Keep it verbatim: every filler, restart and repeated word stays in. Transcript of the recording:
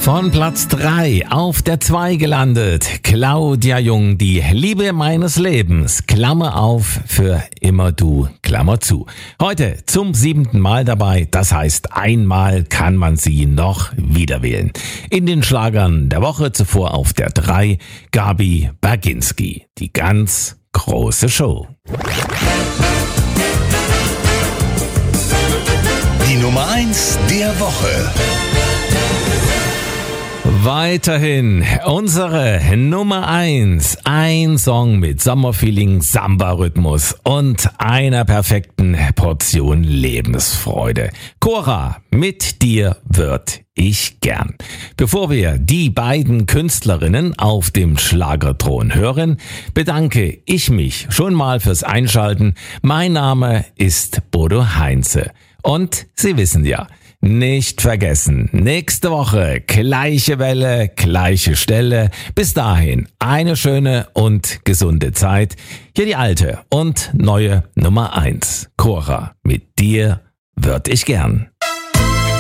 Von Platz drei auf der zwei gelandet. Claudia Jung, die Liebe meines Lebens. Klammer auf, für immer du, Klammer zu. Heute zum siebten Mal dabei. Das heißt, einmal kann man sie noch wieder wählen. In den Schlagern der Woche zuvor auf der drei Gabi Berginski. Die ganz große Show. Die Nummer eins der Woche. Weiterhin unsere Nummer eins. Ein Song mit Sommerfeeling, Samba-Rhythmus und einer perfekten Portion Lebensfreude. Cora, mit dir würd ich gern. Bevor wir die beiden Künstlerinnen auf dem Schlagerthron hören, bedanke ich mich schon mal fürs Einschalten. Mein Name ist Bodo Heinze. Und Sie wissen ja, nicht vergessen, nächste Woche gleiche Welle, gleiche Stelle. Bis dahin eine schöne und gesunde Zeit. Hier die alte und neue Nummer eins. Cora, mit dir würd ich gern.